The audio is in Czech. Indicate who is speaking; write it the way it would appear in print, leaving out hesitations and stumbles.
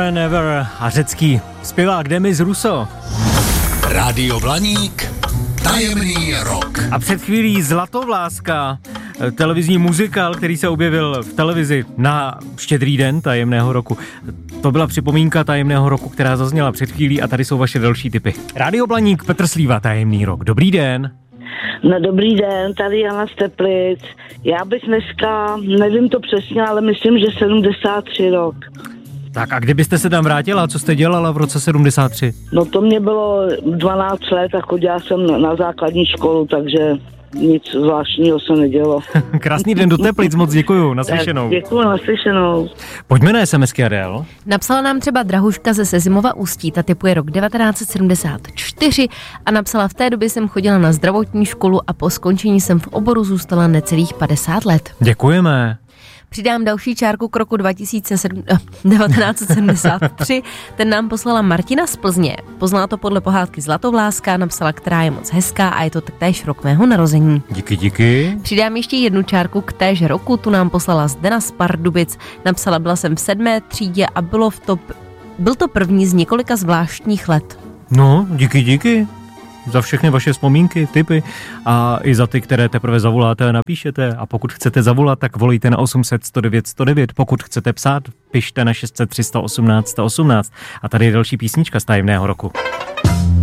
Speaker 1: Never Never a řecký zpěvák Demis Russo.
Speaker 2: Rádio Blaník, tajemný rok.
Speaker 1: A před chvílí Zlatovláska, televizní muzikál, který se objevil v televizi na Štědrý den tajemného roku. To byla připomínka tajemného roku, která zazněla před chvílí a tady jsou vaše další tipy. Rádio Blaník, Petr Slíva, tajemný rok. Dobrý den.
Speaker 3: No dobrý den, tady Jana z Teplic. Já bych dneska, nevím to přesně, ale myslím, že 73 rok.
Speaker 1: Tak a kdybyste se tam vrátila, co jste dělala v roce 73?
Speaker 3: No to mě bylo 12 let a chodila jsem na základní školu, takže nic zvláštního se nedělo.
Speaker 1: Krásný den do Teplic, moc děkuju, naslyšenou.
Speaker 3: Děkuju, naslyšenou.
Speaker 1: Pojďme na SMSky, Adel.
Speaker 4: Napsala nám třeba Drahuška ze Sezimova Ústí, ta typuje rok 1974 a napsala: v té době jsem chodila na zdravotní školu a po skončení jsem v oboru zůstala necelých 50 let.
Speaker 1: Děkujeme.
Speaker 4: Přidám další čárku k roku 1973, ten nám poslala Martina z Plzně. Poznala to podle pohádky Zlatovláska, napsala, která je moc hezká a je to též rok mého narození.
Speaker 1: Díky.
Speaker 4: Přidám ještě jednu čárku k též roku, tu nám poslala Zdena z Pardubic. Napsala, byla jsem v 7. třídě a byl to první z několika zvláštních let.
Speaker 1: No, díky. Za všechny vaše vzpomínky, tipy a i za ty, které teprve zavoláte a napíšete. A pokud chcete zavolat, tak volejte na 800 109 109. Pokud chcete psát, pište na 600 318 118. A tady je další písnička z tajemného roku.